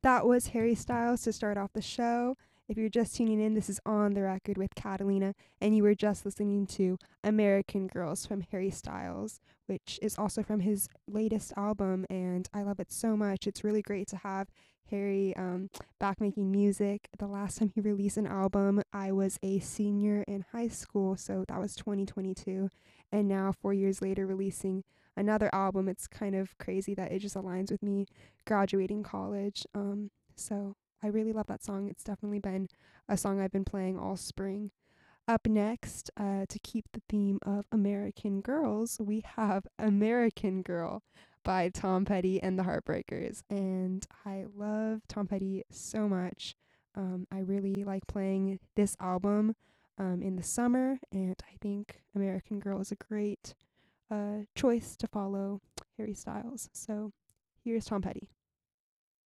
That was Harry Styles to start off the show. If you're just tuning in, this is On the Record with Catalina, and you were just listening to American Girls from Harry Styles, which is also from his latest album, and I love it so much. It's really great to have Harry back making music. The last time he released an album, I was a senior in high school, so that was 2022, and now 4 years later, releasing another album. It's kind of crazy that it just aligns with me graduating college. So I really love that song. It's definitely been a song I've been playing all spring. Up next, to keep the theme of American Girls, we have American Girl by Tom Petty and the Heartbreakers. And I love Tom Petty so much. I really like playing this album in the summer, and I think American Girl is a great choice to follow Harry Styles. So here's Tom Petty.